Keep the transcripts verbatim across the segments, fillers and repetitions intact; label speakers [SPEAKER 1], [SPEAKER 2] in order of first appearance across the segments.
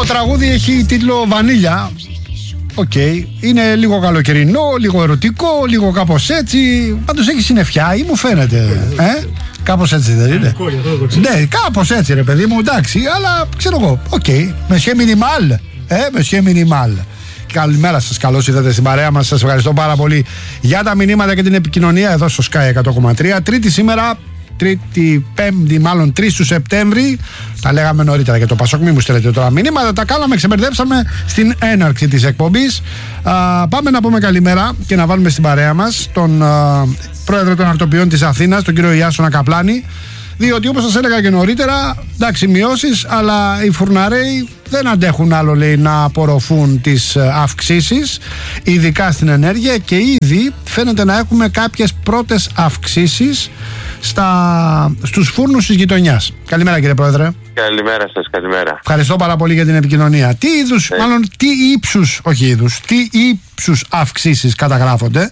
[SPEAKER 1] τραγούδι έχει τίτλο Βανίλια. Οκ, okay. Είναι λίγο καλοκαιρινό, λίγο ερωτικό, λίγο κάπως έτσι. Πάντως έχει συννεφιά ή μου φαίνεται, ε? Κάπως έτσι δεν είναι? Ναι, κάπως έτσι ρε παιδί μου, εντάξει, αλλά ξέρω εγώ, οκ, okay. Μεσχέ μινιμάλ, ε, μεσχέ μινιμάλ. Καλημέρα σας, καλώς ήρθατε στην παρέα μας. Σας ευχαριστώ πάρα πολύ για τα μηνύματα και την επικοινωνία εδώ στο Sky εκατό κόμμα τρία. Τρίτη σήμερα, Τρίτη, Πέμπτη, μάλλον τρεις του Σεπτέμβρη. Τα λέγαμε νωρίτερα για το Πασόκ, μη μου στέλνετε τώρα μηνύματα. Τα κάναμε, ξεμπερδέψαμε στην έναρξη της εκπομπής. Α, πάμε να πούμε καλημέρα και να βάλουμε στην παρέα μας τον α, πρόεδρο των Αρτοποιών της Αθήνας, τον κύριο Ιάσονα Καπλάνη. Διότι όπως σας έλεγα και νωρίτερα, εντάξει, μειώσεις, αλλά οι φουρναρέοι δεν αντέχουν άλλο, λέει, να απορροφούν τις αυξήσεις, ειδικά στην ενέργεια, και ήδη φαίνεται να έχουμε κάποιες πρώτες αυξήσεις στα, στους φούρνους της γειτονιάς. Καλημέρα κύριε Πρόεδρε.
[SPEAKER 2] Καλημέρα σας, καλημέρα.
[SPEAKER 1] Ευχαριστώ πάρα πολύ για την επικοινωνία. Τι είδους, ε. μάλλον τι ύψους, όχι είδους, τι ύψους αυξήσεις καταγράφονται?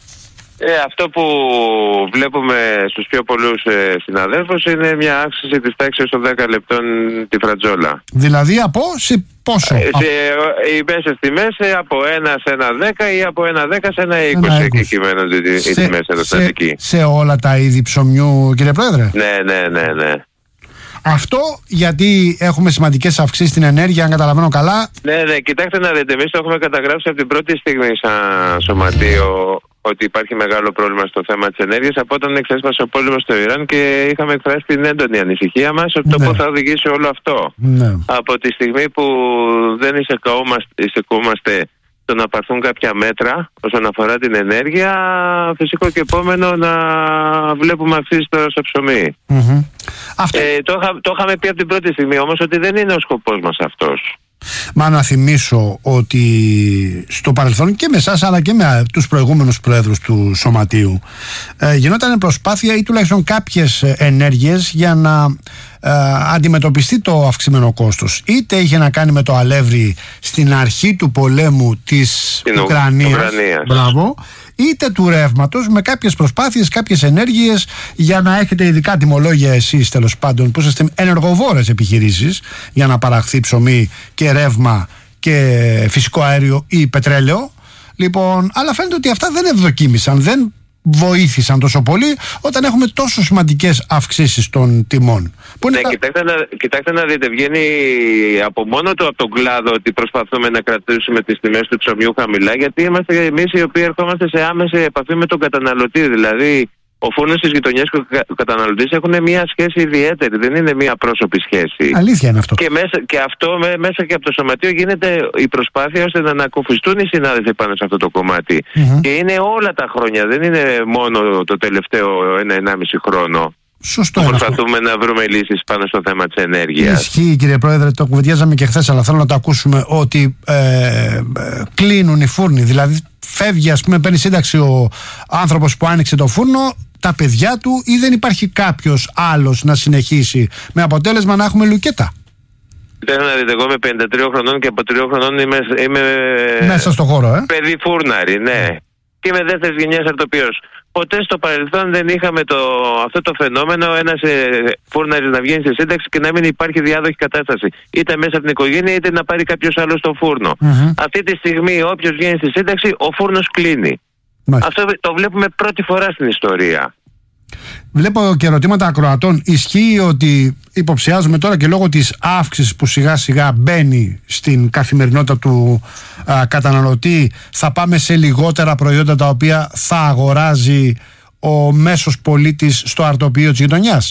[SPEAKER 2] Ε, αυτό που βλέπουμε στους πιο πολλούς ε, συναδέλφους είναι μια αύξηση της τάξης των δέκα λεπτών τη φρατζόλα. Δηλαδή από σε πόσο? Ε, σε, οι μέσες τιμές ε, από ένα σε ένα δέκα ή από ένα δέκα σε ένα είκοσι εκεί κειμένονται οι τιμές αεροστατική.
[SPEAKER 1] Σε, σε όλα τα είδη ψωμιού, κύριε Πρόεδρε?
[SPEAKER 2] Ναι, ναι, ναι, ναι.
[SPEAKER 1] Αυτό γιατί έχουμε σημαντικές αυξήσεις στην ενέργεια, αν καταλαβαίνω καλά.
[SPEAKER 2] Ναι, ναι, κοιτάξτε να δείτε, εμείς το έχουμε καταγράψει από την πρώτη στιγμή σαν σωματείο ότι υπάρχει μεγάλο πρόβλημα στο θέμα της ενέργειας, από όταν εξέσπασε ο πόλεμος στο Ιράν και είχαμε εκφράσει την έντονη ανησυχία μας από το ναι. πού θα οδηγήσει όλο αυτό. Ναι. Από τη στιγμή που δεν εισεκόμαστε το να πάρθουν κάποια μέτρα όσον αφορά την ενέργεια, φυσικό και επόμενο να βλέπουμε αυξήσεις τώρα στο ψωμί. Mm-hmm. Αυτό... Ε, το, είχα, το είχαμε πει από την πρώτη στιγμή όμως ότι δεν είναι ο σκοπός μας αυτός.
[SPEAKER 1] Μα να θυμίσω ότι στο παρελθόν και με εσάς αλλά και με τους προηγούμενους πρόεδρους του Σωματείου ε, γινόταν προσπάθεια ή τουλάχιστον κάποιες ενέργειες για να ε, αντιμετωπιστεί το αυξημένο κόστος. Είτε είχε να κάνει με το αλεύρι στην αρχή του πολέμου της Ουκρανίας, μπράβο, είτε του ρεύματος, με κάποιες προσπάθειες, κάποιες ενέργειες για να έχετε ειδικά τιμολόγια εσείς τέλος πάντων που είστε ενεργοβόρες επιχειρήσεις για να παραχθεί ψωμί και ρεύμα και φυσικό αέριο ή πετρέλαιο. Λοιπόν, αλλά φαίνεται ότι αυτά δεν ευδοκίμησαν, δεν βοήθησαν τόσο πολύ όταν έχουμε τόσο σημαντικές αυξήσεις των τιμών. Που
[SPEAKER 2] ναι,
[SPEAKER 1] τα...
[SPEAKER 2] κοιτάξτε, να, κοιτάξτε να δείτε, βγαίνει από μόνο του από τον κλάδο ότι προσπαθούμε να κρατήσουμε τις τιμές του ψωμιού χαμηλά, γιατί είμαστε εμείς οι οποίοι ερχόμαστε σε άμεση επαφή με τον καταναλωτή. Δηλαδή, ο φούρνος της γειτονιάς και ο καταναλωτής έχουν μια σχέση ιδιαίτερη, δεν είναι μια πρόσωπη σχέση.
[SPEAKER 1] Αλήθεια είναι αυτό.
[SPEAKER 2] Και, μέσα, και αυτό με, μέσα και από το Σωματείο γίνεται η προσπάθεια ώστε να ανακουφιστούν οι συνάδελφοι πάνω σε αυτό το κομμάτι. Mm-hmm. Και είναι όλα τα χρόνια, δεν είναι μόνο το τελευταίο ένα-ενάμιση χρόνο.
[SPEAKER 1] Σωστό.
[SPEAKER 2] Προσπαθούμε να βρούμε λύσεις πάνω στο θέμα της ενέργειας.
[SPEAKER 1] Ισχύει, κύριε Πρόεδρε, το κουβεντιάζαμε και χθες, αλλά θέλω να το ακούσουμε ότι ε, ε, κλείνουν οι φούρνοι. Δηλαδή, φεύγει, ας πούμε, παίρνει σύνταξη ο άνθρωπος που άνοιξε το φούρνο, τα παιδιά του, ή δεν υπάρχει κάποιος άλλος να συνεχίσει, με αποτέλεσμα να έχουμε λουκέτα.
[SPEAKER 2] Θέλω να δείτε, εγώ είμαι πενήντα τριών χρονών και από τριών χρονών είμαι, είμαι
[SPEAKER 1] μέσα στο χώρο, ε.
[SPEAKER 2] παιδί φούρναρη, ναι. Και είμαι δεύτερης γενιάς αρτοποιός. Ποτέ στο παρελθόν δεν είχαμε το, αυτό το φαινόμενο, ένας ε, φούρναρης να βγαίνει σε σύνταξη και να μην υπάρχει διάδοχη κατάσταση. Είτε μέσα από την οικογένεια, είτε να πάρει κάποιος άλλος στο φούρνο. Mm-hmm. Αυτή τη στιγμή, όποιος βγαίνει στη σύνταξη, ο φούρνος κλείνει. Μάλιστα. Αυτό το βλέπουμε πρώτη φορά στην ιστορία.
[SPEAKER 1] Βλέπω και ερωτήματα ακροατών. Ισχύει ότι υποψιάζουμε τώρα και λόγω της αύξησης που σιγά σιγά μπαίνει στην καθημερινότητα του α, καταναλωτή, θα πάμε σε λιγότερα προϊόντα τα οποία θα αγοράζει ο μέσος πολίτης στο αρτοποιείο της γειτονιάς?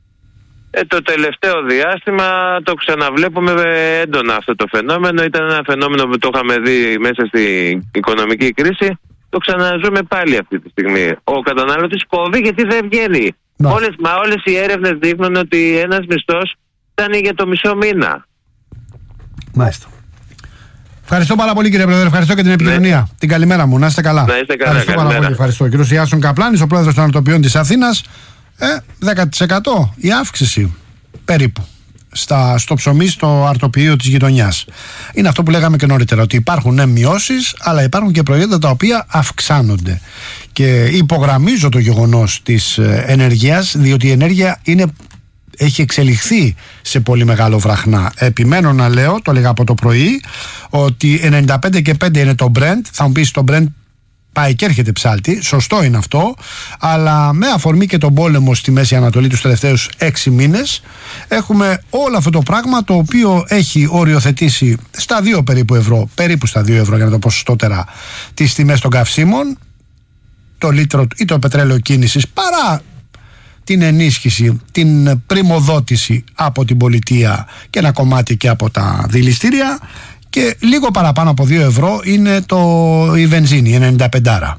[SPEAKER 2] Ε, το τελευταίο διάστημα το ξαναβλέπουμε έντονα αυτό το φαινόμενο. Ήταν ένα φαινόμενο που το είχαμε δει μέσα στην οικονομική κρίση. Το ξαναζούμε πάλι αυτή τη στιγμή. Ο καταναλώτης κόβει γιατί δεν βγαίνει. Όλες, μα όλες οι έρευνες δείχνουν ότι ένας μισθός φτάνει για το μισό μήνα.
[SPEAKER 1] Μάλιστα. Ευχαριστώ πάρα πολύ, κύριε Πρόεδρε. Ευχαριστώ και την επικοινωνία. Ναι. Την καλημέρα μου. Να είστε καλά.
[SPEAKER 2] Να είστε καλά.
[SPEAKER 1] Ευχαριστώ
[SPEAKER 2] καλημέρα.
[SPEAKER 1] πάρα πολύ. Ευχαριστώ. Κύριος Ιάσον Καπλάνης, ο πρόεδρος των Αρτοποιών της Αθήνας. Ε, δέκα τοις εκατό η αύξηση περίπου στα, στο ψωμί, στο αρτοποιείο της γειτονιάς. Είναι αυτό που λέγαμε και νωρίτερα, ότι υπάρχουν ναι, μειώσεις, αλλά υπάρχουν και προϊόντα τα οποία αυξάνονται. Και υπογραμμίζω το γεγονός της ενέργειας, διότι η ενέργεια είναι έχει εξελιχθεί σε πολύ μεγάλο βραχνά. Επιμένω να λέω, το έλεγα από το πρωί, ότι ενενήντα πέντε και πέντε είναι το Brent. Θα μου πεις το Brent πάει και έρχεται ψάλτη, σωστό είναι αυτό, αλλά με αφορμή και τον πόλεμο στη Μέση Ανατολή τους τελευταίους έξι μήνες έχουμε όλο αυτό το πράγμα, το οποίο έχει οριοθετήσει στα δύο περίπου ευρώ, περίπου στα δύο ευρώ για να το πω σωστότερα, τις τιμές των καυσίμων, το λίτρο ή το πετρέλαιο κίνησης, παρά την ενίσχυση, την πριμοδότηση από την πολιτεία και ένα κομμάτι και από τα δηληστήρια. Και λίγο παραπάνω από δύο ευρώ είναι το, η βενζίνη, ενενήντα πέντε.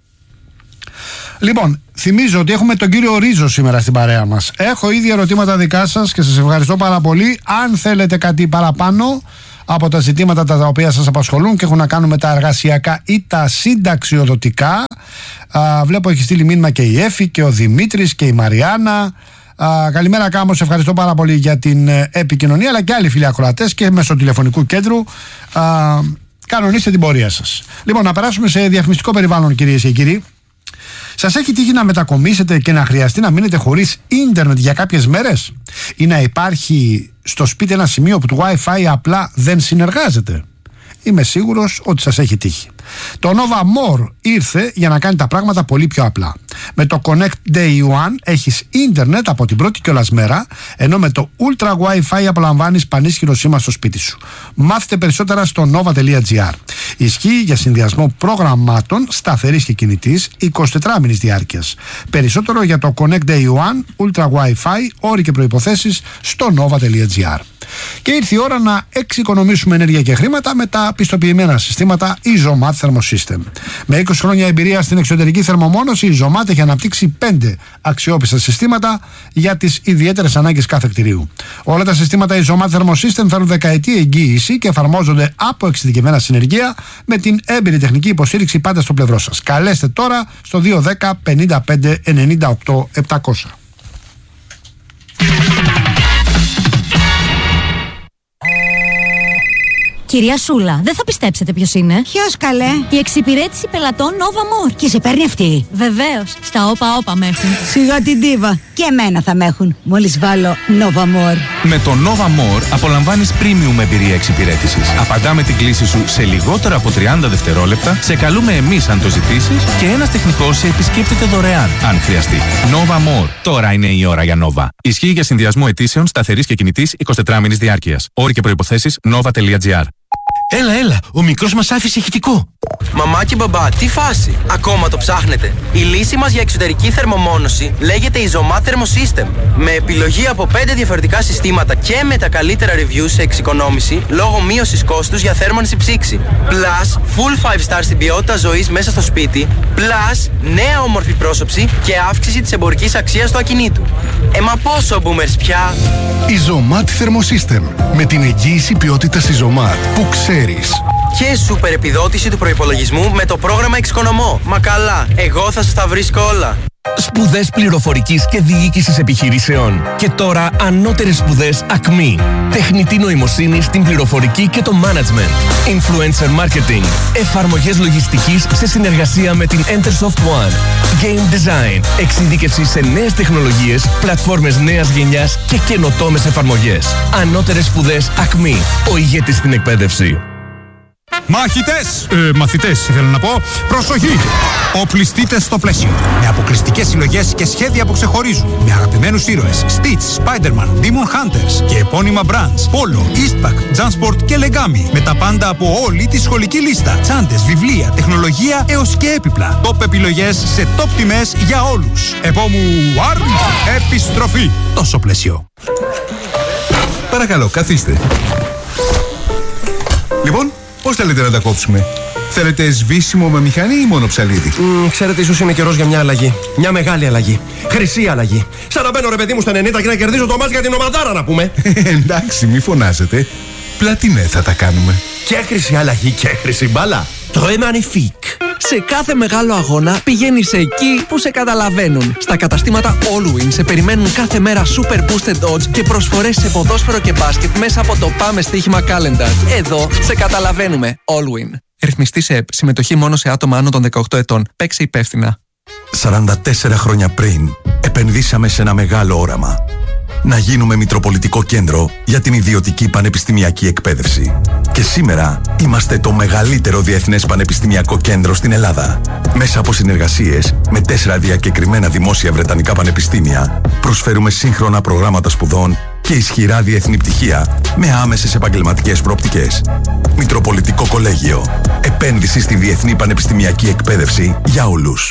[SPEAKER 1] Λοιπόν, θυμίζω ότι έχουμε τον κύριο Ρίζο σήμερα στην παρέα μας. Έχω ήδη ερωτήματα δικά σας και σας ευχαριστώ πάρα πολύ. Αν θέλετε κάτι παραπάνω από τα ζητήματα τα οποία σας απασχολούν και έχουν να κάνουν με τα εργασιακά ή τα συνταξιοδοτικά, α, βλέπω έχει στείλει μήνυμα και η Έφη και ο Δημήτρης και η Μαριάννα. Uh, καλημέρα Κάμος, ευχαριστώ πάρα πολύ για την uh, επικοινωνία, αλλά και άλλοι φίλοι ακροατές και μέσω τηλεφωνικού κέντρου. Uh, κανονίστε την πορεία σας. Λοιπόν, να περάσουμε σε διαφημιστικό περιβάλλον, κυρίες και κύριοι. Σας έχει τύχει να μετακομίσετε και να χρειαστεί να μείνετε χωρίς ίντερνετ για κάποιες μέρες, ή να υπάρχει στο σπίτι ένα σημείο που το Wi-Fi απλά δεν συνεργάζεται? Είμαι σίγουρος ότι σας έχει τύχει. Το Nova More ήρθε για να κάνει τα πράγματα πολύ πιο απλά. Με το Connect Day One έχεις ίντερνετ από την πρώτη κιόλας μέρα, ενώ με το Ultra Wi-Fi απολαμβάνεις πανίσχυρο σήμα στο σπίτι σου. Μάθετε περισσότερα στο nova τελεία gr. Ισχύει για συνδυασμό προγραμμάτων σταθερής και κινητής εικοσιτετράμηνης διάρκειας. Περισσότερο για το Connect Day One Ultra Wi-Fi, όροι και προϋποθέσεις στο nova τελεία gr. Και ήρθε η ώρα να εξοικονομήσουμε ενέργεια και χρήματα με τα πιστοποιημένα συστήματα Isomat Thermosystem. Με είκοσι χρόνια εμπειρία στην εξωτερική θερμομόνωση, η Isomat έχει αναπτύξει πέντε αξιόπιστα συστήματα για τις ιδιαίτερες ανάγκες κάθε κτηρίου. Όλα τα συστήματα Isomat Thermosystem φέρουν δεκαετή εγγύηση και εφαρμόζονται από εξειδικευμένα συνεργεία με την έμπειρη τεχνική υποστήριξη πάντα στο πλευρό σας. Καλέστε τώρα στο δύο δέκα πενήντα πέντε ενενήντα οκτώ επτακόσια.
[SPEAKER 3] Κυρία Σούλα, δεν θα πιστέψετε ποιος είναι.
[SPEAKER 4] Ποιος καλέ?
[SPEAKER 3] Η εξυπηρέτηση πελατών Nova More.
[SPEAKER 4] Και σε παίρνει αυτή?
[SPEAKER 3] Βεβαίως, στα όπα όπα με έχουν.
[SPEAKER 4] Σιγά την τίβα. Και εμένα θα με έχουν, μόλις βάλω Nova More.
[SPEAKER 5] Με το Nova More απολαμβάνεις premium εμπειρία εξυπηρέτησης. Απαντάμε την κλήση σου σε λιγότερα από τριάντα δευτερόλεπτα, σε καλούμε εμείς αν το ζητήσεις και ένας τεχνικός σε επισκέπτεται δωρεάν αν χρειαστεί. Nova More. Τώρα είναι η ώρα για Nova. Ισχύει για συνδυασμό αιτήσεων σταθερής και κινητής εικοσιτετράμηνης διάρκειας. Όροι και προϋποθέσεις nova τελεία gr.
[SPEAKER 6] Έλα, έλα, ο μικρός μας άφησε ηχητικό.
[SPEAKER 7] Μαμά και μπαμπά, τι φάση? Ακόμα το ψάχνετε? Η λύση μας για εξωτερική θερμομόνωση λέγεται Isomat Thermosystem. Με επιλογή από πέντε διαφορετικά συστήματα και με τα καλύτερα reviews σε εξοικονόμηση λόγω μείωσης κόστους για θέρμανση ψήξη. Plus, full five star στην ποιότητα ζωής μέσα στο σπίτι. Plus, νέα όμορφη πρόσωψη και αύξηση της εμπορικής αξίας του ακινήτου. Ε, μα πόσο boomers πια?
[SPEAKER 8] Isomat Thermosystem. Με την εγγύηση ποιότητας Isomat που ξέρεις.
[SPEAKER 7] Και σούπερ επιδότηση του προϋπολογισμού με το πρόγραμμα Εξοικονομώ. Μα καλά, εγώ θα σας τα βρίσκω όλα.
[SPEAKER 6] Σπουδές πληροφορικής και διοίκησης επιχειρήσεων. Και τώρα ανώτερες σπουδές Ακμή. Τεχνητή νοημοσύνη στην πληροφορική και το management. Influencer marketing. Εφαρμογές λογιστικής σε συνεργασία με την Entersoft One. Game design. Εξειδίκευση σε νέες τεχνολογίες, πλατφόρμες νέας γενιάς και καινοτόμες εφαρμογές. Ανώτερες σπουδές Ακμή. Ο ηγέτης στην εκπαίδευση.
[SPEAKER 9] Μαχητές, ε, μαθητές θέλω να πω, προσοχή! Οπλιστείτε στο πλαίσιο. Με αποκλειστικές συλλογές και σχέδια που ξεχωρίζουν. Με αγαπημένους ήρωες Stitch, Spider-Man, Demon Hunters και επώνυμα brands Polo, Eastpak, Jansport και Legami. Με τα πάντα από όλη τη σχολική λίστα. Τσάντες, βιβλία, τεχνολογία έως και έπιπλα. Top επιλογές σε top τιμές για όλους. Επόμου Arm, επιστροφή. Τόσο πλαίσιο.
[SPEAKER 8] Παρακαλώ, καθίστε. Λοιπόν, πώς θέλετε να τα κόψουμε? Θέλετε σβήσιμο με μηχανή ή μόνο ψαλίδι?
[SPEAKER 10] Mm, ξέρετε, ίσως είναι καιρός για μια αλλαγή. Μια μεγάλη αλλαγή. Χρυσή αλλαγή. Σαν να μπαίνω ρε παιδί μου στα ενενήντα και να κερδίζω το μάτς για την ομαδάρα, να πούμε.
[SPEAKER 8] Εντάξει, μη φωνάζετε. Πλατινέ θα τα κάνουμε.
[SPEAKER 10] Και χρυσή αλλαγή και χρυσή μπάλα. Très magnifique.
[SPEAKER 11] Σε κάθε μεγάλο αγώνα πηγαίνεις εκεί που σε καταλαβαίνουν. Στα καταστήματα Allwin σε περιμένουν κάθε μέρα super boosted odds και προσφορές σε ποδόσφαιρο και μπάσκετ μέσα από το Πάμε Στοίχημα Calendar. Εδώ σε καταλαβαίνουμε. Allwin. Ρυθμιστή σε ΕΠ. Συμμετοχή μόνο σε άτομα άνω των δεκαοκτώ ετών. Παίξε υπεύθυνα.
[SPEAKER 8] σαράντα τέσσερα χρόνια πριν επενδύσαμε σε ένα μεγάλο όραμα.
[SPEAKER 12] να γίνουμε Μητροπολιτικό Κέντρο για την ιδιωτική πανεπιστημιακή εκπαίδευση. Και σήμερα είμαστε το μεγαλύτερο διεθνές πανεπιστημιακό κέντρο στην Ελλάδα. Μέσα από συνεργασίες με τέσσερα διακεκριμένα δημόσια βρετανικά πανεπιστήμια, προσφέρουμε σύγχρονα προγράμματα σπουδών και ισχυρά διεθνή πτυχία με άμεσες επαγγελματικές προοπτικές. Μητροπολιτικό Κολέγιο. Επένδυση στη διεθνή πανεπιστημιακή εκπαίδευση για όλους.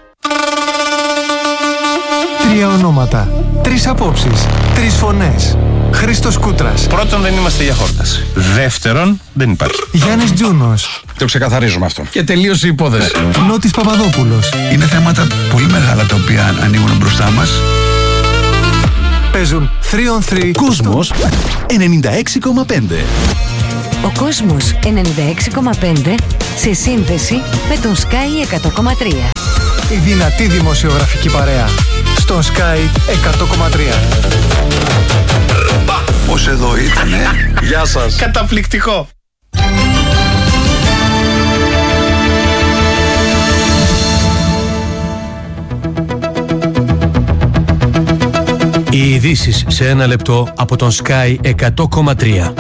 [SPEAKER 13] Τρία ονόματα, τρεις απόψεις, τρεις φωνές. Χρήστος Κούτρας.
[SPEAKER 14] Πρώτον, δεν είμαστε για χόρταση. Δεύτερον, δεν υπάρχει.
[SPEAKER 13] Γιάννης Τζούνος.
[SPEAKER 14] Το ξεκαθαρίζουμε αυτό. Και τελείωσε η υπόθεση.
[SPEAKER 13] Νότης Παπαδόπουλος.
[SPEAKER 15] Είναι θέματα πολύ μεγάλα τα οποία ανοίγουν μπροστά μας.
[SPEAKER 13] Παίζουν τρία on τρία.
[SPEAKER 16] Κόσμος ενενήντα έξι κόμμα πέντε.
[SPEAKER 17] Ο Κόσμος ενενήντα έξι κόμμα πέντε σε σύνδεση με τον Sky εκατό κόμμα τρία.
[SPEAKER 13] Η δυνατή δημοσιογραφική παρέα στον Sky εκατό κόμμα τρία.
[SPEAKER 15] Πώς εδώ ήτανε.
[SPEAKER 14] Γεια σας.
[SPEAKER 13] Καταπληκτικό.
[SPEAKER 18] Οι ειδήσεις σε ένα λεπτό από τον Sky εκατό κόμμα τρία.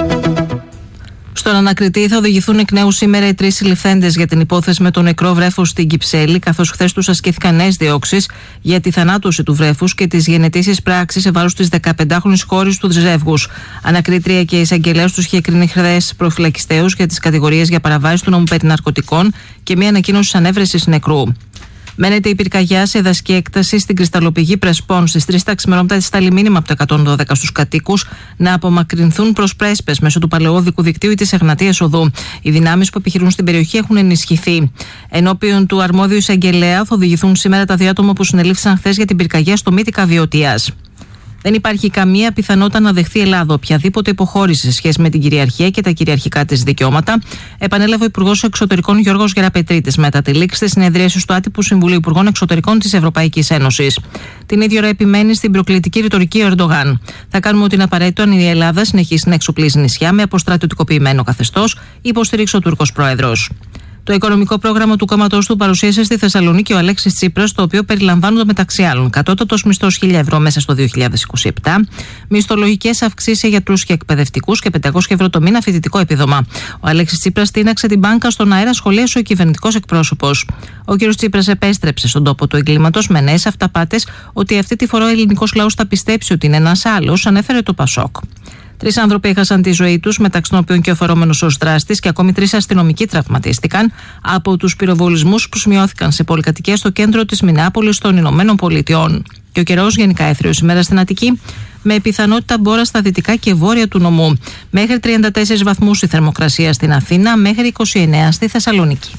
[SPEAKER 19] Στον ανακριτή θα οδηγηθούν εκ νέου σήμερα οι τρεις συλληφθέντες για την υπόθεση με το νεκρό βρέφος στην Κυψέλη, καθώς χθες τους ασκήθηκαν νέες διώξεις για τη θανάτωση του βρέφους και τις γενετήσεις πράξεις σε βάρος της δεκαπεντάχρονης κόρης του ζεύγους. Ανακρίτρια και εισαγγελέας τους είχε κρίνει χθες προφυλακιστέους για τις κατηγορίες για παραβάσεις του νόμου περί ναρκωτικών και μία ανακοίνωση ανέβρεσης νεκρού. Μένεται η πυρκαγιά σε δασική έκταση στην κρυσταλλοπηγή Πρεσπών. Στις τρεις τα ξημερώματα στάλει μήνυμα από το εκατόν δώδεκα στους κατοίκους να απομακρυνθούν προς Πρέσπες μέσω του παλαιόδικου δικτύου ή της Εγνατίας Οδού. Οι δυνάμεις που επιχειρούν στην περιοχή έχουν ενισχυθεί. Ενώπιον του αρμόδιου εισαγγελέα θα οδηγηθούν σήμερα τα δύο άτομα που συνελήφθησαν χθες για την πυρκαγιά στο Μύτικα Βιωτίας. Δεν υπάρχει καμία πιθανότητα να δεχθεί η Ελλάδα οποιαδήποτε υποχώρηση σε σχέση με την κυριαρχία και τα κυριαρχικά της δικαιώματα, επανέλαβε ο Υπουργός Εξωτερικών Γιώργος Γεραπετρίτης μετά τη λήξη της συνεδρίασης του Άτυπου Συμβουλίου Υπουργών Εξωτερικών της Ευρωπαϊκής Ένωσης. Την ίδια ώρα επιμένει στην προκλητική ρητορική ο Ερντογάν. Θα κάνουμε ό,τι είναι απαραίτητο αν η Ελλάδα συνεχίσει να εξοπλίζει νησιά με αποστρατιωτικοποιημένο καθεστώς, υποστηρίξει ο Τούρκος Πρόεδρος. Το οικονομικό πρόγραμμα του κόμματός του παρουσίασε στη Θεσσαλονίκη ο Αλέξης Τσίπρας, το οποίο περιλαμβάνονται μεταξύ άλλων κατώτατος μισθός χίλια ευρώ μέσα στο δύο χιλιάδες είκοσι επτά, μισθολογικές αυξήσεις για γιατρούς και εκπαιδευτικούς και πεντακόσια ευρώ το μήνα φοιτητικό επίδομα. Ο Αλέξης Τσίπρας τίναξε την μπάνκα στον αέρα, σχολίασε ο κυβερνητικός εκπρόσωπος. Ο κ. Τσίπρας επέστρεψε στον τόπο του εγκλήματος με νέες αυταπάτες ότι αυτή τη φορά ο ελληνικός λαός θα πιστέψει ότι είναι ένας άλλος, ανέφερε το Πασόκ. Τρεις άνθρωποι έχασαν τη ζωή τους, μεταξύ των οποίων και ο φερόμενος ως δράστης, και ακόμη τρεις αστυνομικοί τραυματίστηκαν από τους πυροβολισμούς που σημειώθηκαν σε πολυκατοικίες στο κέντρο της Μινεάπολης των Ηνωμένων Πολιτειών. Και ο καιρός γενικά έθριος σήμερα στην Αττική, με πιθανότητα μπόρα στα δυτικά και βόρεια του νομού. Μέχρι τριάντα τέσσερις βαθμούς η θερμοκρασία στην Αθήνα, μέχρι είκοσι εννέα στη Θεσσαλονίκη.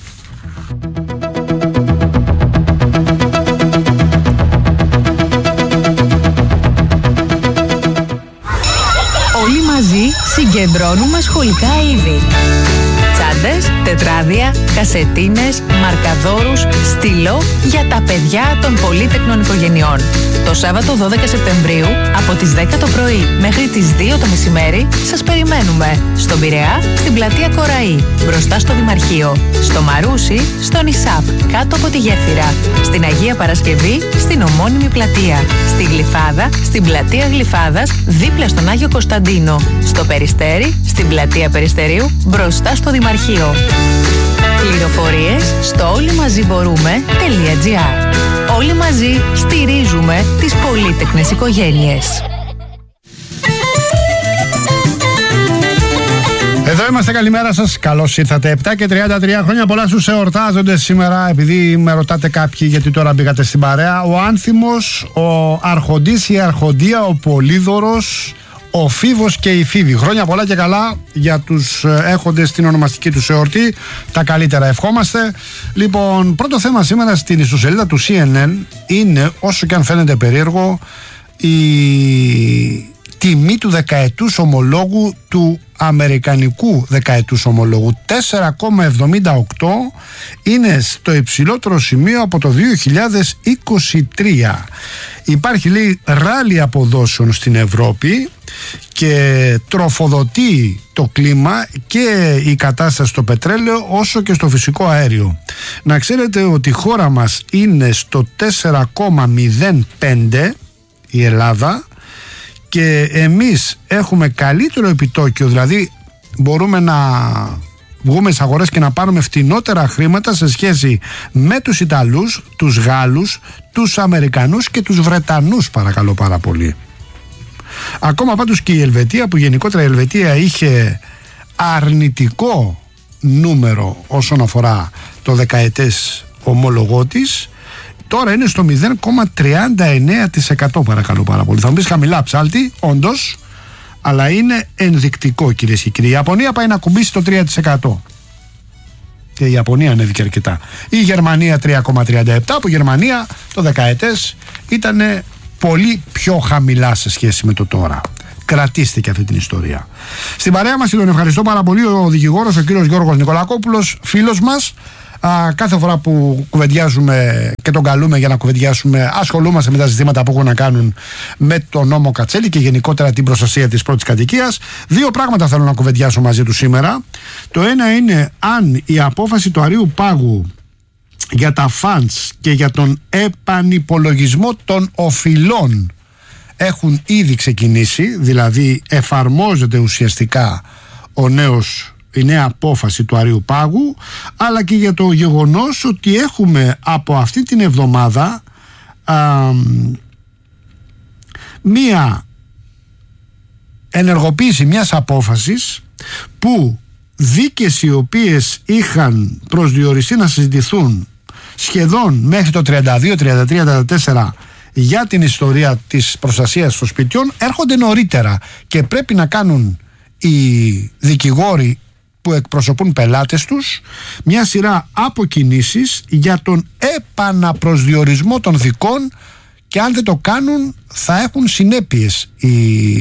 [SPEAKER 17] Όλοι μαζί συγκεντρώνουμε σχολικά είδη. Τσάντες, τετράδια, κασετίνες, μαρκαδόρους, στυλό για τα παιδιά των πολύτεκνων οικογενειών. Το Σάββατο δώδεκα Σεπτεμβρίου από τις δέκα το πρωί μέχρι τις δύο το μεσημέρι σας περιμένουμε στον Πειραιά, στην πλατεία Κοραή, μπροστά στο Δημαρχείο, στο Μαρούσι, στον Ισάπ, κάτω από τη Γέφυρα, στην Αγία Παρασκευή, στην ομώνυμη πλατεία, στη Γλυφάδα, στην πλατεία Γλυφάδας, δίπλα στον Άγιο Κωνσταντίνο, στο Περιστέρι, στην πλατεία Περιστερίου, μπροστά στο Δημαρχείο. Πληροφορίες στο όλοιμαζιμπορούμε.gr. Όλοι μαζί στηρίζουμε τις πολύτεκνες οικογένειες.
[SPEAKER 1] Εδώ είμαστε, καλημέρα σας. Καλώς ήρθατε. επτά και τριάντα τρία, χρόνια πολλά στους εορτάζοντες σήμερα. Επειδή με ρωτάτε κάποιοι γιατί τώρα μπήκατε στην παρέα, ο Άνθιμος, ο Αρχοντής, η Αρχοντία, ο Πολύδωρος, ο Φίβος και η Φίβη. Χρόνια πολλά και καλά για τους έχοντες στην ονομαστική τους εορτή. Τα καλύτερα ευχόμαστε. Λοιπόν, πρώτο θέμα σήμερα στην ιστοσελίδα του σι εν εν είναι, όσο και αν φαίνεται περίεργο, η τιμή του δεκαετούς ομολόγου, του αμερικανικού δεκαετούς ομολόγου. τέσσερα κόμμα εβδομήντα οκτώ, είναι στο υψηλότερο σημείο από το δύο χιλιάδες είκοσι τρία. Υπάρχει, λέει, ράλι αποδόσεων στην Ευρώπη και τροφοδοτεί το κλίμα και η κατάσταση στο πετρέλαιο όσο και στο φυσικό αέριο. Να ξέρετε ότι η χώρα μας είναι στο τέσσερα κόμμα μηδέν πέντε, η Ελλάδα, και εμείς έχουμε καλύτερο επιτόκιο, δηλαδή μπορούμε να βγούμε στις αγορές και να πάρουμε φτηνότερα χρήματα σε σχέση με τους Ιταλούς, τους Γάλλους, τους Αμερικανούς και τους Βρετανούς, παρακαλώ πάρα πολύ. Ακόμα πάντως και η Ελβετία, που γενικότερα η Ελβετία είχε αρνητικό νούμερο όσον αφορά το δεκαετές ομόλογό της, τώρα είναι στο μηδέν κόμμα τριάντα εννέα τοις εκατό, παρακαλώ πάρα πολύ. Θα μου πεις χαμηλά, ψάλτη, όντως, αλλά είναι ενδεικτικό, κυρίες και κύριοι. Η Ιαπωνία πάει να κουμπίσει το τρία τοις εκατό. Και η Ιαπωνία ανέβηκε αρκετά. Η Γερμανία τρία κόμμα τριάντα επτά, που η Γερμανία το δεκαετές ήταν πολύ πιο χαμηλά σε σχέση με το τώρα. Κρατήστε και αυτή την ιστορία. Στην παρέα μας τον ευχαριστώ πάρα πολύ ο δικηγόρος, ο κύριος Γιώργος Νικολακόπουλος, φίλος μας. Α, κάθε φορά που κουβεντιάζουμε και τον καλούμε για να κουβεντιάσουμε, ασχολούμαστε με τα ζητήματα που έχουν να κάνουν με τον νόμο Κατσέλη και γενικότερα την προστασία της πρώτης κατοικίας. Δύο πράγματα θέλω να κουβεντιάσω μαζί του σήμερα. Το ένα είναι αν η απόφαση του Αρείου Πάγου για τα funds και για τον επανυπολογισμό των οφειλών έχουν ήδη ξεκινήσει, δηλαδή εφαρμόζεται ουσιαστικά ο νέος, η νέα απόφαση του Αρείου Πάγου, αλλά και για το γεγονός ότι έχουμε από αυτή την εβδομάδα α, μία ενεργοποίηση μιας απόφασης που δίκες οι οποίες είχαν προσδιοριστεί να συζητηθούν σχεδόν μέχρι το τριάντα δύο, τριάντα τρία, τριάντα τέσσερα για την ιστορία της προστασίας των σπιτιών έρχονται νωρίτερα και πρέπει να κάνουν οι δικηγόροι που εκπροσωπούν πελάτες τους μια σειρά από κινήσεις για τον επαναπροσδιορισμό των δικών, και αν δεν το κάνουν θα έχουν συνέπειες οι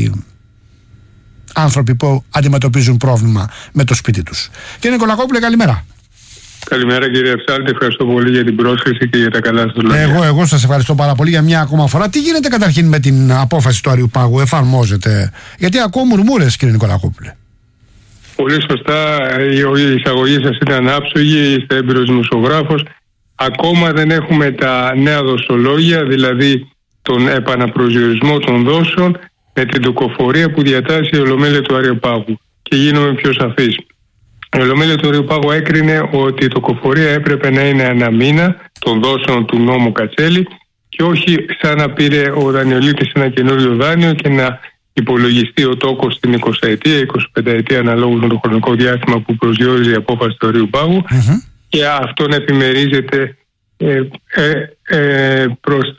[SPEAKER 1] άνθρωποι που αντιμετωπίζουν πρόβλημα με το σπίτι τους. Κύριε Νικολακόπουλε, καλημέρα.
[SPEAKER 20] Καλημέρα κύριε Ψάλτη, ευχαριστώ πολύ για την πρόσκληση και για τα καλά σας λόγια.
[SPEAKER 1] Εγώ, εγώ σας ευχαριστώ πάρα πολύ για μια ακόμα φορά. Τι γίνεται καταρχήν με την απόφαση του Αρείου Πάγου, εφαρμόζεται? Γιατί ακούω μουρμούρες, κύριε Νικολακόπουλε.
[SPEAKER 20] Πολύ σωστά, η εισαγωγή σας ήταν άψογη, είστε έμπειρος δημοσιογράφος. Ακόμα δεν έχουμε τα νέα δοσολόγια, δηλαδή τον επαναπροσδιορισμό των δόσεων με την τοκοφορία που διατάσσει η Ολομέλεια του Αρείου Πάγου. Και γίνομαι πιο σαφής. Η Ολομέλεια του Αρείου Πάγου έκρινε ότι η τοκοφορία έπρεπε να είναι ανά μήνα των δόσεων του νόμου Κατσέλη και όχι σαν να πήρε ο δανειολήπτης ένα καινούριο δάνειο και να υπολογιστεί ο τόκος στην εικοσαετία, εικοσιπενταετία αναλόγως με το χρονικό διάστημα που προσδιορίζει η απόφαση του Αρείου Πάγου, mm-hmm. και αυτό να επιμερίζεται, ε, ε, ε, προς,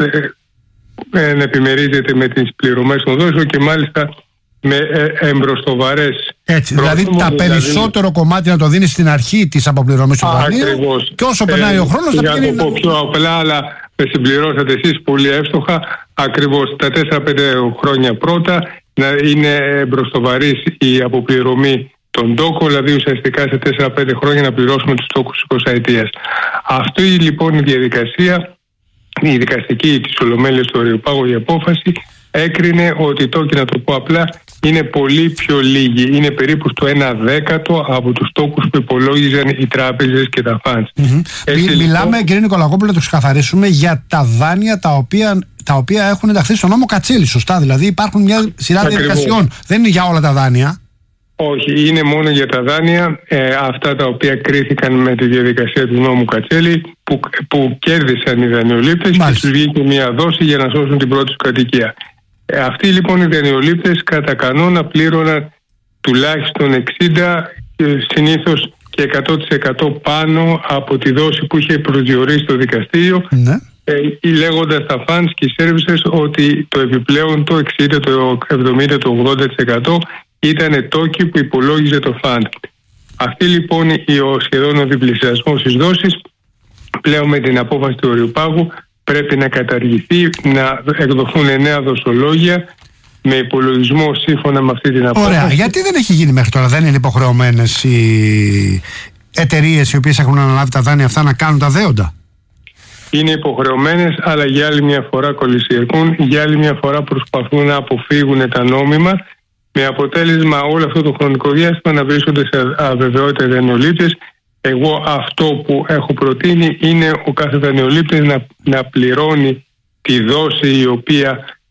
[SPEAKER 20] ε, ε, να επιμερίζεται με τις πληρωμές των δόσεων και μάλιστα με ε, εμπροστοβαρές.
[SPEAKER 1] Έτσι, δηλαδή τα δηλαδή, περισσότερο κομμάτι να το δίνει στην αρχή της αποπληρωμής του δανείου και όσο ε, περνάει ο χρόνος θα πηγαίνει. Για
[SPEAKER 20] να το πω πιο απλά, αλλά με συμπληρώσατε εσείς πολύ εύστοχα, ακριβώς τα τέσσερα πέντε χρόνια πρώτα να είναι εμπροστοβαρής η αποπληρωμή των τόκων, δηλαδή ουσιαστικά σε τέσσερα πέντε χρόνια να πληρώσουμε τους τόκους εικοσαετίας. Αυτή λοιπόν η διαδικασία, η δικαστική της Ολομέλειας του Αρείου Πάγου, η απόφαση έκρινε ότι οι τόκοι, να το πω απλά, είναι πολύ πιο λίγοι. Είναι περίπου στο ένα δέκατο από τους τόκους που υπολόγιζαν οι τράπεζες και τα φαντς.
[SPEAKER 1] Mm-hmm. Έτσι, Μι, μιλάμε, λοιπόν, κύριε Νικολακόπουλο, να το ξεκαθαρίσουμε, για τα δάνεια τα οποία, τα οποία έχουν ενταχθεί στον νόμο Κατσέλη, σωστά? Δηλαδή υπάρχουν μια σειρά διαδικασιών. Δεν είναι για όλα τα δάνεια.
[SPEAKER 20] Όχι, είναι μόνο για τα δάνεια, ε, αυτά τα οποία κρίθηκαν με τη διαδικασία του νόμου Κατσέλη, που, που κέρδισαν οι δανειολήπτες και τους βγήκε μια δόση για να σώσουν την πρώτη του κατοικία. Ε, αυτοί λοιπόν οι δανειολήπτες κατά κανόνα πλήρωναν τουλάχιστον εξήντα, συνήθως και εκατό τοις εκατό πάνω από τη δόση που είχε προσδιορίσει το δικαστήριο, ναι. ε, λέγοντας τα funds και οι services ότι το επιπλέον το εξήντα, το εβδομήντα, το ογδόντα τοις εκατό ήταν τόκοι που υπολόγιζε το φαντ. Αυτή λοιπόν ο σχεδόν ο διπλασιασμός στις δόσεις πλέον με την απόφαση του Αρείου Πάγου πρέπει να καταργηθεί, να εκδοθούν νέα δοσολόγια με υπολογισμό σύμφωνα με αυτή την απόφαση.
[SPEAKER 1] Ωραία. Γιατί δεν έχει γίνει μέχρι τώρα? Δεν είναι υποχρεωμένες οι εταιρείες οι οποίες έχουν αναλάβει τα δάνεια αυτά να κάνουν τα δέοντα?
[SPEAKER 20] Είναι υποχρεωμένες, αλλά για άλλη μια φορά κολυσιεργούν, για άλλη μια φορά προσπαθούν να αποφύγουν τα νόμιμα, με αποτέλεσμα όλο αυτό το χρονικό διάστημα να βρίσκονται σε αβεβαιότητα οι δανειολήπτες. Εγώ αυτό που έχω προτείνει είναι ο κάθε δανειολήπτης να, να πληρώνει τη δόση η οποία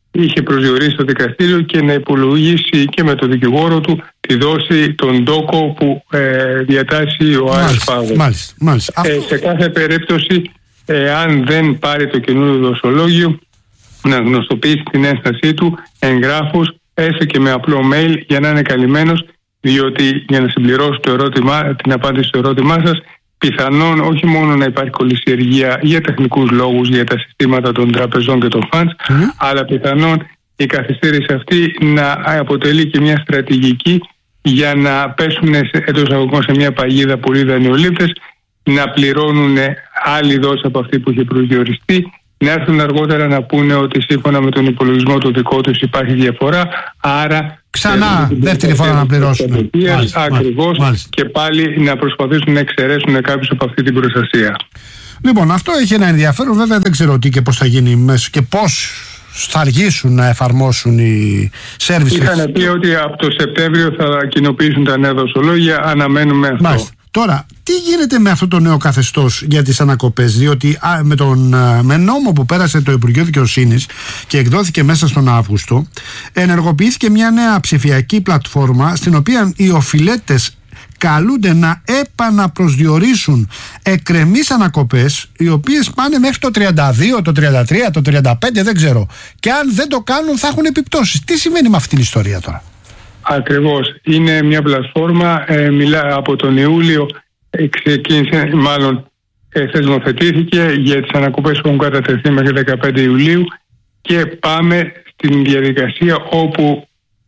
[SPEAKER 20] είχε προσδιορίσει το δικαστήριο και να υπολογίσει και με τον δικηγόρο του τη δόση των ντόκο που ε, διατάσσει ο Άρης Πάγος.
[SPEAKER 1] Μάλιστα, μάλιστα.
[SPEAKER 20] Ε, σε κάθε περίπτωση, ε, αν δεν πάρει το καινούριο δοσολόγιο, να γνωστοποιήσει την ένστασή του εγγράφος, έστω και με απλό mail, για να είναι καλυμμένος, διότι για να συμπληρώσω το ερώτημα, την απάντηση στο ερώτημά σας, πιθανόν όχι μόνο να υπάρχει κολυσιεργία για τεχνικούς λόγους για τα συστήματα των τραπεζών και των funds, mm. αλλά πιθανόν η καθυστέρηση αυτή να αποτελεί και μια στρατηγική για να πέσουν εντός αγωγικών σε μια παγίδα πολλοί δανειολήπτες, να πληρώνουν άλλη δόση από αυτή που είχε προσδιοριστεί, να έρθουν αργότερα να πούνε ότι σύμφωνα με τον υπολογισμό το δικό τους υπάρχει διαφορά, άρα
[SPEAKER 1] ξανά δεύτερη φορά να πληρώσουν.
[SPEAKER 20] Ακριβώς, και πάλι να προσπαθήσουν να εξαιρέσουν κάποιους από αυτή την προστασία.
[SPEAKER 1] Λοιπόν, αυτό έχει ένα ενδιαφέρον, βέβαια δεν ξέρω τι και πώς θα γίνει μέσα και πώς θα αργήσουν να εφαρμόσουν οι services.
[SPEAKER 20] Είχαν πει ότι από το Σεπτέμβριο θα κοινοποιήσουν τα νέα δοσολόγια, αναμένουμε αυτό.
[SPEAKER 1] Μάλιστα. Τώρα, τι γίνεται με αυτό το νέο καθεστώς για τις ανακοπές, διότι α, με τον με νόμο που πέρασε το Υπουργείο Δικαιοσύνης και εκδόθηκε μέσα στον Αύγουστο, ενεργοποιήθηκε μια νέα ψηφιακή πλατφόρμα στην οποία οι οφειλέτες καλούνται να επαναπροσδιορίσουν εκκρεμείς ανακοπές, οι οποίες πάνε μέχρι το τριάντα δύο, το τριάντα τρία, το τριάντα πέντε, δεν ξέρω. Και αν δεν το κάνουν θα έχουν επιπτώσεις. Τι σημαίνει με αυτήν την ιστορία τώρα?
[SPEAKER 20] Ακριβώς. Είναι μια πλατφόρμα, ε, μιλά από τον Ιούλιο, ε, ξεκίνησε, μάλλον ε, θεσμοθετήθηκε για τις ανακοπές που έχουν κατατεθεί μέχρι δεκαπέντε Ιουλίου και πάμε στην διαδικασία όπου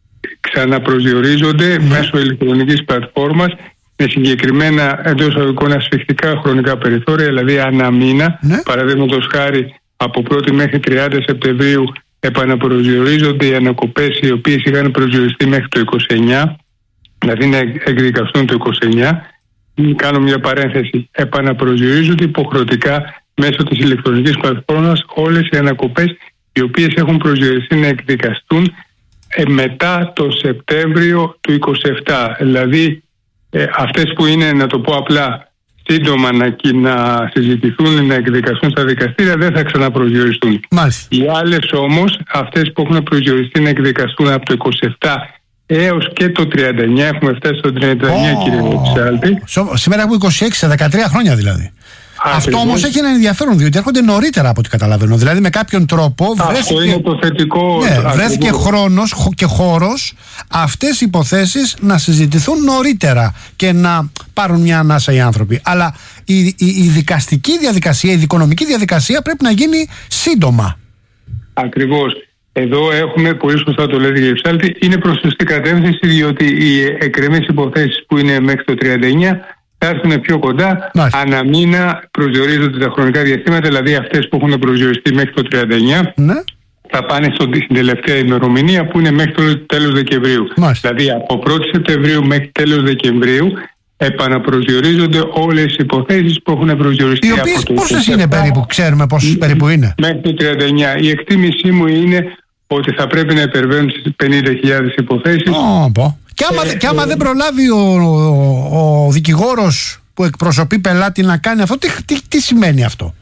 [SPEAKER 20] ξαναπροσδιορίζονται mm. μέσω ηλεκτρονικής πλατφόρμας με συγκεκριμένα εντός αγωγικών ασφιχτικά χρονικά περιθώρια, δηλαδή ανά μήνα. Mm. Παραδείγματος χάρη από πρώτη μέχρι τριάντα Σεπτεμβρίου επαναπροσδιορίζονται οι ανακοπές οι οποίες είχαν προσδιοριστεί μέχρι το είκοσι εννιά, δηλαδή να εκδικαστούν το είκοσι εννιά. Κάνω μια παρένθεση. Επαναπροσδιορίζονται υποχρεωτικά μέσω της ηλεκτρονικής πλατφόρμας όλες οι ανακοπές οι οποίες έχουν προσδιοριστεί να εκδικαστούν ε, μετά το Σεπτέμβριο του είκοσι επτά. Δηλαδή ε, αυτές που είναι, να το πω απλά, σύντομα να, να συζητηθούν, να εκδικαστούν στα δικαστήρια, δεν θα ξαναπροσδιοριστούν.
[SPEAKER 1] Μάλιστα.
[SPEAKER 20] Οι άλλες όμως, αυτές που έχουν προσδιοριστεί να εκδικαστούν από το είκοσι επτά έως και το τριάντα εννιά, έχουμε φτάσει στο τριάντα εννιά, oh. κύριε Ψάλτη.
[SPEAKER 1] Σήμερα έχουμε είκοσι έξι, σε δεκατρία χρόνια δηλαδή.
[SPEAKER 20] Ακριβώς.
[SPEAKER 1] Αυτό όμως έχει ένα ενδιαφέρον, διότι έρχονται νωρίτερα από ό,τι καταλαβαίνω. Δηλαδή με κάποιον τρόπο
[SPEAKER 20] βρέθηκε, αυτό είναι το θετικό.
[SPEAKER 1] Ναι, βρέθηκε χρόνος και χώρος αυτές οι υποθέσεις να συζητηθούν νωρίτερα και να πάρουν μια ανάσα οι άνθρωποι. Αλλά η, η, η δικαστική διαδικασία, η δικονομική διαδικασία πρέπει να γίνει σύντομα.
[SPEAKER 20] Ακριβώς. Εδώ έχουμε, πολύ σωστά το λέτε κύριε Ψάλτη, είναι προς σωστή κατεύθυνση, διότι οι εκκρεμείς υποθέσεις που είναι μέχρι το τριάντα εννιά θα έρθουν πιο κοντά. Ανά μήνα προσδιορίζονται τα χρονικά διαστήματα, δηλαδή αυτές που έχουν προσδιοριστεί μέχρι το τριάντα εννιά
[SPEAKER 1] ναι.
[SPEAKER 20] θα πάνε στην τελευταία ημερομηνία που είναι μέχρι το τέλος Δεκεμβρίου.
[SPEAKER 1] Μάλιστα.
[SPEAKER 20] Δηλαδή από πρώτη Σεπτεμβρίου μέχρι τέλος Δεκεμβρίου επαναπροσδιορίζονται όλες οι υποθέσεις που έχουν προσδιοριστεί.
[SPEAKER 1] Οι οποίες πόσες είναι περίπου, ξέρουμε πόσες περίπου είναι?
[SPEAKER 20] Μέχρι το τριάντα εννιά. Η εκτίμησή μου είναι ότι θα πρέπει να υπερβαίνουν τις πενήντα χιλιάδες υποθέσεις.
[SPEAKER 1] Oh, και άμα, ε, και άμα ε, δεν προλάβει ο, ο, ο δικηγόρος που εκπροσωπεί πελάτη να κάνει αυτό, τι, τι, τι σημαίνει αυτό?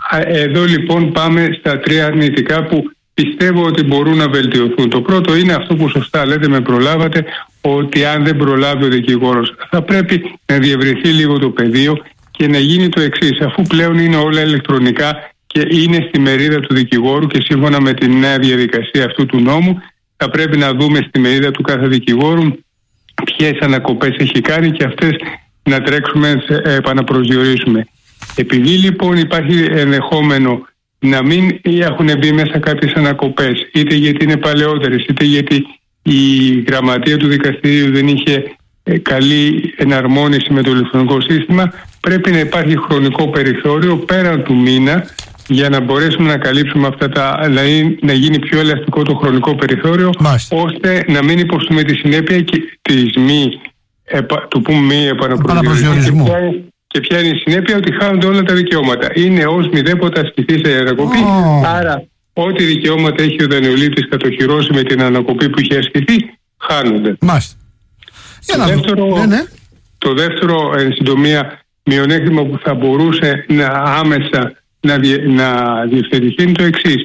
[SPEAKER 20] Εδώ λοιπόν πάμε στα τρία αρνητικά που πιστεύω ότι μπορούν να βελτιωθούν. Το πρώτο είναι αυτό που σωστά λέτε, με προλάβατε, ότι αν δεν προλάβει ο δικηγόρος θα πρέπει να διευρυνθεί λίγο το πεδίο και να γίνει το εξής. Αφού πλέον είναι όλα ηλεκτρονικά και είναι στη μερίδα του δικηγόρου και σύμφωνα με τη νέα διαδικασία αυτού του νόμου θα πρέπει να δούμε στη μερίδα του κάθε δικηγόρου ποιες ανακοπές έχει κάνει και αυτές να τρέξουμε, ε, επαναπροσδιορίσουμε. Επειδή λοιπόν υπάρχει ενδεχόμενο να μην έχουν μπει μέσα κάποιες ανακοπές, είτε γιατί είναι παλαιότερες, είτε γιατί η γραμματεία του δικαστηρίου δεν είχε ε, καλή εναρμόνιση με το ηλεκτρονικό σύστημα, πρέπει να υπάρχει χρονικό περιθώριο πέραν του μήνα για να μπορέσουμε να καλύψουμε αυτά τα, δηλαδή να γίνει πιο ελαστικό το χρονικό περιθώριο, Μάλιστα. ώστε να μην υποστούμε τη συνέπεια και της μη, επα, του που μη επαναπροσδιορισμού. Και, και ποια είναι η συνέπεια? Ότι χάνονται όλα τα δικαιώματα. Είναι ως μηδέποτε ασκηθεί σε ανακοπή, oh. άρα ό,τι δικαιώματα έχει ο δανειολήπτης κατοχυρώσει με την ανακοπή που έχει ασκηθεί, χάνονται.
[SPEAKER 1] Μάλιστα.
[SPEAKER 20] Το δεύτερο, ναι, ναι. το δεύτερο εν συντομία μειονέκτημα που θα μπορούσε να άμεσα να, διε, να διευθετηθεί είναι το εξής.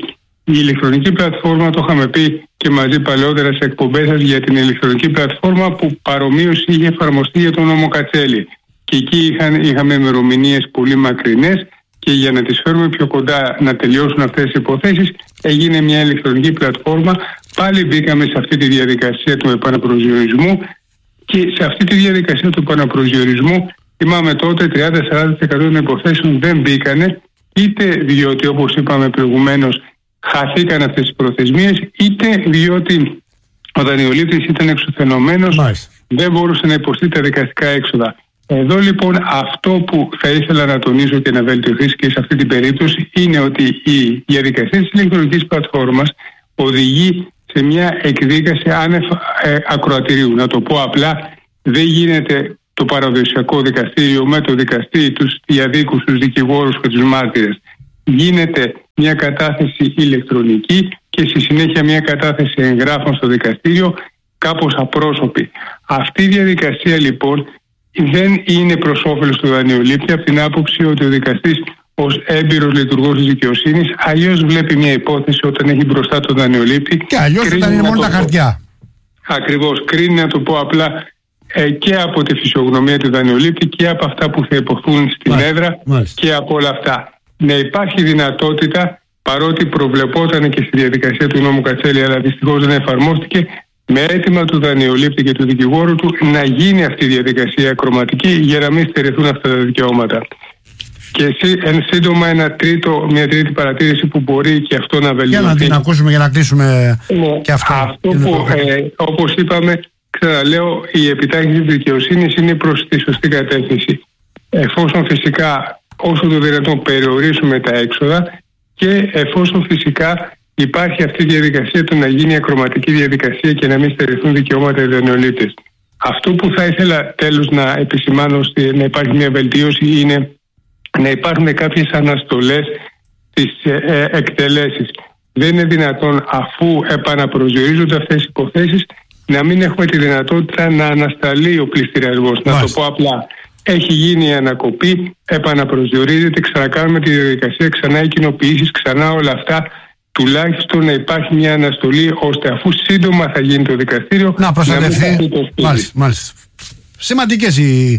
[SPEAKER 20] Η ηλεκτρονική πλατφόρμα, το είχαμε πει και μαζί παλαιότερα σε εκπομπές σας για την ηλεκτρονική πλατφόρμα που παρομοίως είχε εφαρμοστεί για τον νόμο Κατσέλη. Και εκεί είχαν, είχαμε ημερομηνίες πολύ μακρινές και για να τις φέρουμε πιο κοντά να τελειώσουν αυτές τις υποθέσεις έγινε μια ηλεκτρονική πλατφόρμα. Πάλι μπήκαμε σε αυτή τη διαδικασία του επαναπροσδιορισμού και σε αυτή τη διαδικασία του επαναπροσδιορισμού θυμάμαι τότε τριάντα με σαράντα τοις εκατό των υποθέσεων δεν μπήκανε, είτε διότι όπως είπαμε προηγουμένως χαθήκαν αυτές τις προθεσμίες, είτε διότι ο δανειολήπτης ήταν εξουθενωμένος, δεν μπορούσε να υποστεί τα δικαστικά έξοδα. Εδώ λοιπόν αυτό που θα ήθελα να τονίσω και να βελτιωθεί και σε αυτή την περίπτωση είναι ότι η διαδικασία της ηλεκτρονικής πλατφόρμας οδηγεί σε μια εκδίκαση άνευ ε, ακροατηρίου. Να το πω απλά, δεν γίνεται το παραδοσιακό δικαστήριο με το δικαστή, τους διαδίκους, τους δικηγόρους και τους μάρτυρες. Γίνεται μια κατάθεση ηλεκτρονική και στη συνέχεια μια κατάθεση εγγράφων στο δικαστήριο, κάπως απρόσωπη. Αυτή η διαδικασία λοιπόν δεν είναι προς όφελος του δανειολήπτη από την άποψη ότι ο δικαστής ως έμπειρος λειτουργός της δικαιοσύνης αλλιώς βλέπει μια υπόθεση όταν έχει μπροστά τον δανειολήπτη.
[SPEAKER 1] Και αλλιώς όταν είναι μόνο τα χαρτιά.
[SPEAKER 20] Ακριβώς. Κρίνει, να το πω απλά, ε, και από τη φυσιογνωμία του δανειολήπτη και από αυτά που θα υποθούν στην Μάλιστα. έδρα Μάλιστα. και από όλα αυτά. Να υπάρχει δυνατότητα, παρότι προβλεπόταν και στη διαδικασία του νόμου Κατσέλη, αλλά δυστυχώς δεν εφαρμόστηκε, με αίτημα του δανειολήπτη και του δικηγόρου του να γίνει αυτή η διαδικασία ακροματική για να μην στερηθούν αυτά τα δικαιώματα. Και εν σύντομα ένα τρίτο, μια τρίτη παρατήρηση που μπορεί και αυτό να βελτιωθεί.
[SPEAKER 1] Για να την ακούσουμε για να κλείσουμε ε, και αυτό.
[SPEAKER 20] Αυτό που ε, όπως είπαμε, ξαναλέω, η επιτάχυνση της δικαιοσύνης είναι προς τη σωστή κατεύθυνση. Εφόσον φυσικά όσο το δυνατόν περιορίσουμε τα έξοδα και εφόσον φυσικά υπάρχει αυτή η διαδικασία του να γίνει ακροματική διαδικασία και να μην στερηθούν δικαιώματα οι δανειολήπτες. Αυτό που θα ήθελα τέλος να επισημάνω, να υπάρχει μια βελτίωση, είναι να υπάρχουν κάποιες αναστολές στις ε, εκτελέσεις. Δεν είναι δυνατόν, αφού επαναπροσδιορίζονται αυτές οι υποθέσεις, να μην έχουμε τη δυνατότητα να ανασταλεί ο πληστηριασμός. Να το πω απλά. Έχει γίνει η ανακοπή, επαναπροσδιορίζεται, ξανακάνουμε τη διαδικασία, ξανά οι κοινοποιήσεις, ξανά όλα αυτά. Τουλάχιστον να υπάρχει μια αναστολή ώστε αφού σύντομα θα γίνει το δικαστήριο
[SPEAKER 1] να προστατευτεί. Μάλιστα, μάλιστα. Σημαντικές οι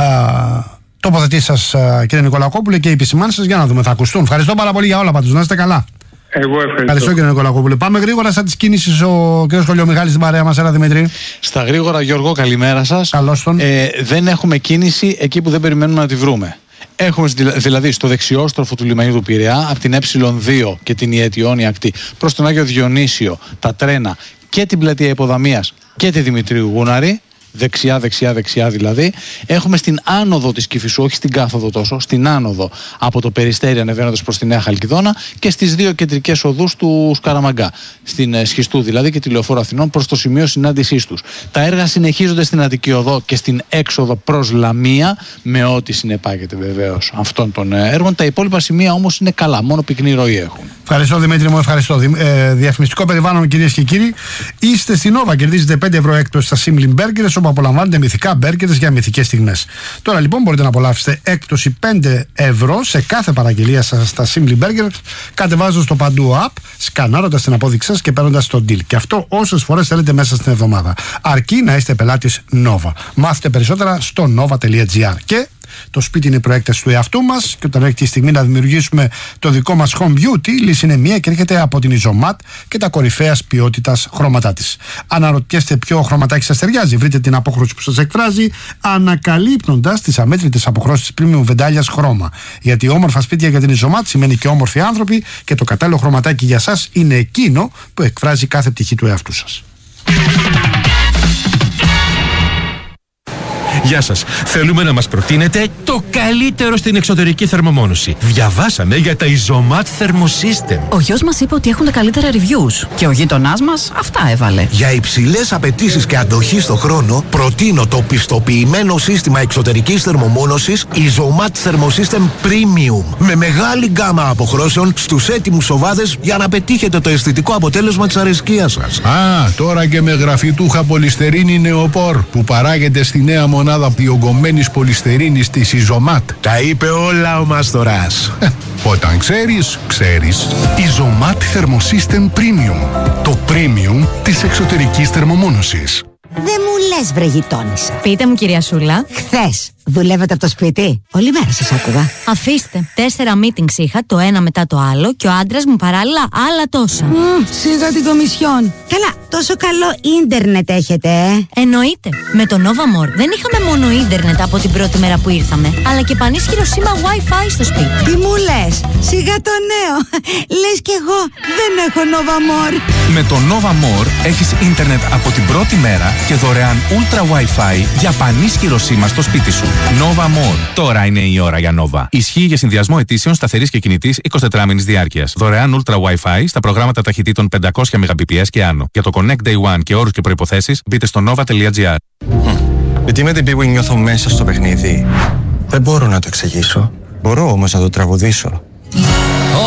[SPEAKER 1] τοποθετήσεις σας, κύριε Νικολακόπουλε, και οι επισημάνσεις σας, για να δούμε, θα ακουστούν. Ευχαριστώ πάρα πολύ για όλα πάντως. Να είστε καλά.
[SPEAKER 20] Εγώ ευχαριστώ.
[SPEAKER 1] Ευχαριστώ, κύριε Νικολακόπουλε. Πάμε γρήγορα στα της κίνησης. Ο κ. Σχολιομιχάλης στην παρέα μας. Έλα, Δημήτρη.
[SPEAKER 21] Στα γρήγορα, Γιώργο, καλημέρα σας.
[SPEAKER 1] Καλώς τον.
[SPEAKER 21] Ε, δεν έχουμε κίνηση εκεί που δεν περιμένουμε να τη βρούμε. Έχουμε δηλαδή στο δεξιόστροφο του λιμανιού του Πειραιά, από την Ε δύο και την Ιετιώνη ακτή προς τον Άγιο Διονύσιο, τα τρένα και την πλατεία Υποδαμίας και τη Δημητρίου Γούναρη. Δεξιά, δεξιά, δεξιά δηλαδή. Έχουμε στην άνοδο της Κηφισού, όχι στην κάθοδο τόσο, στην άνοδο από το Περιστέρι ανεβαίνοντας προς τη Νέα Χαλκιδόνα και στις δύο κεντρικές οδούς του Σκαραμαγκά. Στην ε, Σχιστού δηλαδή και τη Λεωφόρο Αθηνών προς το σημείο συνάντησής τους. Τα έργα συνεχίζονται στην Αττική Οδό και στην έξοδο προς Λαμία, με ό,τι συνεπάγεται βεβαίως αυτών των έργων. Τα υπόλοιπα σημεία όμως είναι καλά, μόνο πυκνή ροή έχουν.
[SPEAKER 1] Ευχαριστώ, Δημήτρη μου, ευχαριστώ. Ε, διαφημιστικό περιβάλλον, κυρίες και κύριοι. Είστε στην Nova, κερδίζετε πέντε ευρώ έκπτωση στα Simply Burgers, όπου απολαμβάνετε μυθικά μπέργκερες για μυθικές στιγμές. Τώρα λοιπόν μπορείτε να απολαύσετε έκπτωση πέντε ευρώ σε κάθε παραγγελία σας στα Simply Burgers, κατεβάζοντας το παντού app, σκανάροντας την απόδειξή σας και παίρνοντας το deal. Και αυτό όσες φορές θέλετε μέσα στην εβδομάδα. Αρκεί να είστε πελάτης Nova. Μάθετε περισσότερα στο nova τελεία gr. Και το σπίτι είναι η προέκταση του εαυτού μας, και όταν έρχεται η στιγμή να δημιουργήσουμε το δικό μας home beauty, η λύση είναι μία και έρχεται από την Isomat και τα κορυφαίας ποιότητας χρώματά της. Αναρωτιέστε ποιο χρωματάκι σας ταιριάζει? Βρείτε την απόχρωση που σας εκφράζει, ανακαλύπτοντας τις αμέτρητες αποχρώσεις premium βεντάλιας χρώμα. Γιατί όμορφα σπίτια για την Isomat σημαίνει και όμορφοι άνθρωποι, και το κατάλληλο χρωματάκι για σας είναι εκείνο που εκφράζει κάθε πτυχή του εαυτού σας.
[SPEAKER 22] Γεια σας. Θέλουμε να μας προτείνετε το καλύτερο στην εξωτερική θερμομόνωση. Διαβάσαμε για τα Isomat Thermosystem.
[SPEAKER 23] Ο γιος μας είπε ότι έχουν τα καλύτερα reviews και ο γείτονάς μας αυτά έβαλε.
[SPEAKER 24] Για υψηλές απαιτήσεις και αντοχή στο χρόνο, προτείνω το πιστοποιημένο σύστημα εξωτερικής θερμομόνωσης Isomat Thermosystem Premium. Με μεγάλη γκάμα αποχρώσεων στους έτοιμους σοβάδες για να πετύχετε το αισθητικό αποτέλεσμα της αρεσκίας σας.
[SPEAKER 25] Α, τώρα και με γραφιτούχα πολυστερίνη νεοπόρ που παράγεται στη νέα μονάδα
[SPEAKER 8] μονάδα διογκωμένης πολυστερίνης της Ιζωμάτ.
[SPEAKER 24] Τα είπε όλα ο Μαστοράς.
[SPEAKER 8] Όταν ξέρεις, ξέρεις. Ιζωμάτ Thermosystem Premium. Το premium της εξωτερικής θερμομόνωσης.
[SPEAKER 2] Δεν μου λες, βρε γειτόνισσα.
[SPEAKER 23] Πείτε μου, κυρία Σούλα.
[SPEAKER 2] Χθες δουλεύετε από το σπίτι? Όλη μέρα σας άκουγα.
[SPEAKER 23] Αφήστε. Τέσσερα meetings είχα, το ένα μετά το άλλο, και ο άντρας μου παράλληλα άλλα τόσα.
[SPEAKER 2] Mm, σιγά την κομισιόν. Καλά, τόσο καλό ίντερνετ έχετε, ε?
[SPEAKER 23] Εννοείται. Με το Nova More δεν είχαμε μόνο ίντερνετ από την πρώτη μέρα που ήρθαμε, αλλά και πανίσχυρο σήμα Wi-Fi στο σπίτι.
[SPEAKER 2] Τι μου λες? Σιγά το νέο. Λες κι εγώ δεν έχω Nova More.
[SPEAKER 3] Με το Nova More έχεις ίντερνετ από την πρώτη μέρα και δωρεάν Ultra Wi-Fi για πανίσχυρο σήμα στο σπίτι σου. Nova More. Τώρα είναι η ώρα για Nova. Ισχύει για συνδυασμό αιτήσεων σταθερής και κινητής εικοσιτετράμηνης διάρκειας. Δωρεάν Ultra Wi-Fi στα προγράμματα ταχυτήτων πεντακόσια Mbps και άνω. Για το Connect Day One και όρους και προϋποθέσεις μπείτε στο nova τελεία gr.
[SPEAKER 4] Γιατί με την Big Wing νιώθω μέσα στο παιχνίδι. Δεν μπορώ να το εξηγήσω. Μπορώ όμως να το τραγουδήσω.